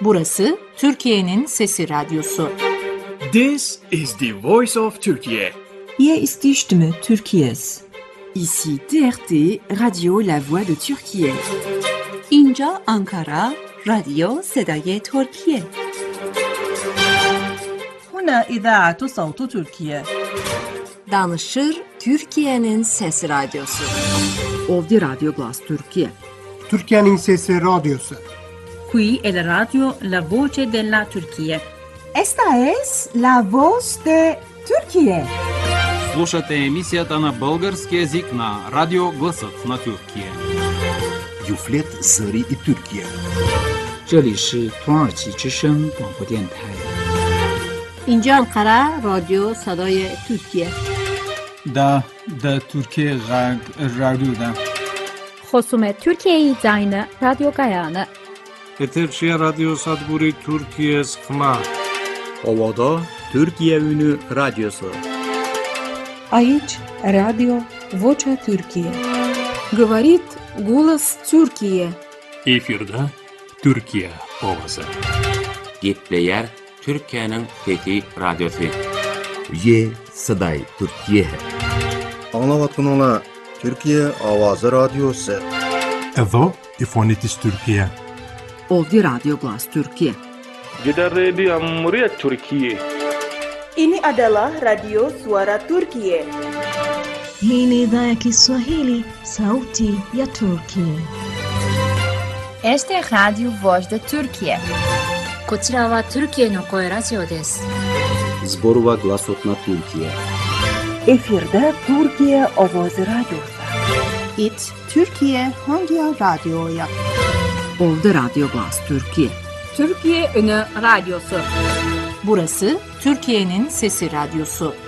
Burası Türkiye'nin Sesi Radyosu. This is the voice of Turkey. Hier ist die Stimme Türkiye's. Ici TRT, Radio La Voix de Türkiye. اینجا آنکارا، رادیو صدای ترکیه. هنا إذاعة صوت تركيا. Danışır Türkiye'nin Sesi Radyosu. Ovdi Radio Glas Türkiye. Türkiye'nin Sesi Radyosu. Qui è la radio La Voce della Turchia. Esta es La Voz de Turquía. Слушате емисията на български език на Радио Гласът на Türkiye. Юфлет Зари и Türkiye. 这里是土耳其之声广播电台。 اینجا انقره رادیو صدای ترکیه. دا ترکیه رادیو دا. خصوم ترکیه زاین رادیو گایانه. Eterşehir Radyo Sadburi Türkiye Sıkma. Ovada Türkiye Ünü Radyosu. Aici Radio Vocea Türkiye. Говорит голос Türkiye. Efirde Türkiye ovası. Gitleyer Türkiye'nin fethi radyosu. Ye Saday Türkiye. Anlavatkunula Türkiye Avazı Radyosu. Evo İfonitis Türkiye. Ovdi Radio Glas Türkiye. Jeddah Radio Muria Türkiye. Ini adalah Radio Suara Turkiye. Hii ni idhaa ya Kiswahili, sauti ya Turkiye. Este es Radio Voz de Turkiye. こちらはトルキエの声ラジオです。 Zborova Glasotna Türkiye. Efirde Türkiye Ovoz Radyosu. İt Türkiye Hangi Radyo'ya? Ovdi Radio Glas Türkiye. Türkiye Ünü Radyosu. Burası Türkiye'nin Sesi Radyosu.